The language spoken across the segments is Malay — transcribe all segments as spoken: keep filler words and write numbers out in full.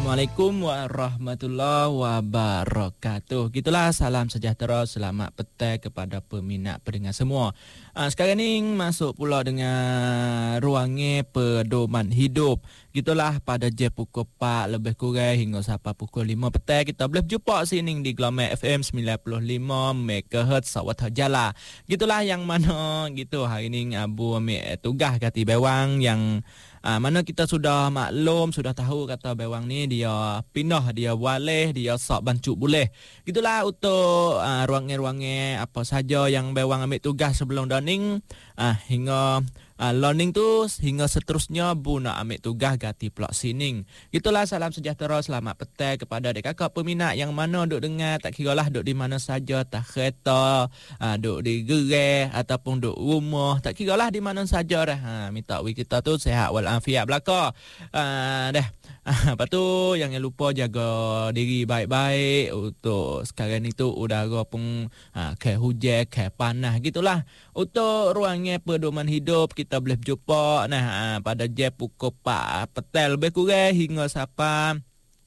Assalamualaikum warahmatullahi wabarakatuh. Gitulah, salam sejahtera, selamat petang kepada peminat pendengar semua. Uh, sekarang ni masuk pula dengan ruangnya pedoman hidup. Gitulah, pada jam pukul empat lebih kurang hingga sampai pukul lima petang kita boleh jumpa sini di Gelombang F M sembilan puluh lima megahertz Sawat Jala. Gitulah yang mana gitu hari ni Abu ambil tugas kati bewang yang Ah, mana kita sudah maklum, sudah tahu kata bewang ni dia pindah, dia waleh, dia sok bancu boleh. Gitulah untuk ah, ruangnya-ruangnya apa saja yang bewang ambil tugas sebelum daning ah, hingga ah, learning tu hingga seterusnya bu nak ambil tugas ganti plot sining. Gitulah, salam sejahtera, selamat petang kepada adik kakak peminat yang mana duk dengar, tak kira lah duk di mana saja, tak kereta, ah, duk di gerai ataupun duk rumah, tak kira lah di mana saja dah. Ha, minta wi kita tu sihat walafiat belaka. Ah, dah. Ah, lepas tu jangan lupa jaga diri baik-baik. Untuk sekarang ni tu udara pun ah, ke hujan, ke panas gitulah. Untuk ruangnya pedoman hidup kita boleh jumpa nah ah, pada jam pukul empat petang lebih kurang hingga sampai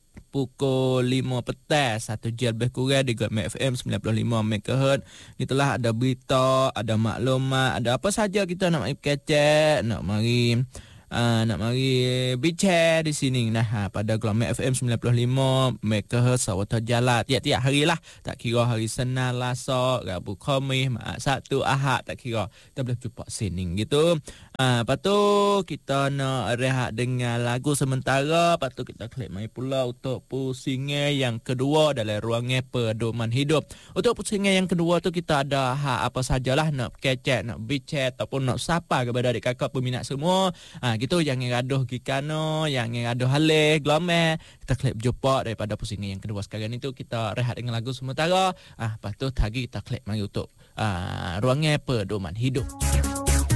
pukul lima petang, satu jam lebih kurang di Gelombang F M sembilan puluh lima megahertz. Itulah, ada berita, ada maklumat, ada apa saja kita nak mari kecek, nak mari Uh, nak mari bicara di sini nah ha, pada Gelombang F M sembilan puluh lima megahertz Sawat Jala tiap-tiap hari lah, tak kira hari Senin, Selasa, Rabu, Khamis, Sabtu, Ahad, tak kira kita boleh jumpa sini gitu. Uh, lepas tu kita nak rehat dengan lagu sementara, lepas tu kita klik mai pula untuk pusingan yang kedua dalam ruangnya pedoman hidup. Untuk pusingan yang kedua tu kita ada hak apa sajalah nak kecek, nak bicara ataupun nak sapa kepada adik kakak peminat semua. Uh, gitu, jangan gaduh gikano, jangan gaduh halih Gelombang. Kita klik jumpa daripada pusingan yang kedua. Sekarang itu kita rehat dengan lagu sementara. Ah, lepas tu lagi kita klik mari untuk ah, ruangnya pedoman hidup.